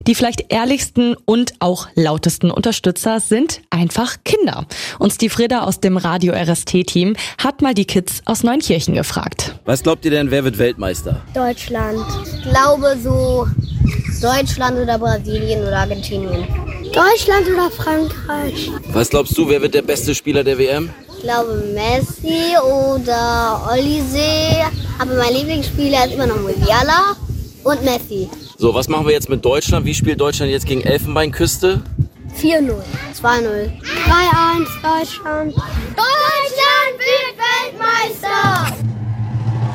Die vielleicht ehrlichsten und auch lautesten Unterstützer sind einfach Kinder. Und Steve Ritter aus dem Radio RST-Team hat mal die Kids aus Neunkirchen gefragt. Was glaubt ihr denn, wer wird Weltmeister? Deutschland. Ich glaube so Deutschland oder Brasilien oder Argentinien. Deutschland oder Frankreich. Was glaubst du, wer wird der beste Spieler der WM? Ich glaube Messi oder Olise. Aber mein Lieblingsspieler ist immer noch Musiala und Messi. So, was machen wir jetzt mit Deutschland? Wie spielt Deutschland jetzt gegen Elfenbeinküste? 4-0, 2-0. 3-1 Deutschland. Deutschland wird Weltmeister!